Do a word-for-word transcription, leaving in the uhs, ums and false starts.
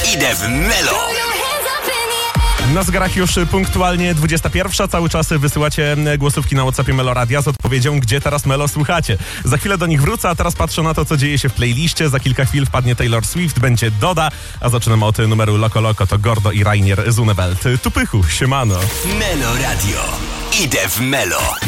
Idę w Melo. Na zegarach już punktualnie dwudziesta pierwsza. Cały czas wysyłacie głosówki na WhatsAppie Melo Radia z odpowiedzią, gdzie teraz Melo słuchacie. Za chwilę do nich wrócę, a teraz patrzę na to, co dzieje się w playliście. Za kilka chwil wpadnie Taylor Swift, będzie Doda, a zaczynamy od numeru Loco Loco, to Gordo i Rainier Zunewelt. Tupychu, siemano. Melo Radio. Idę w Melo.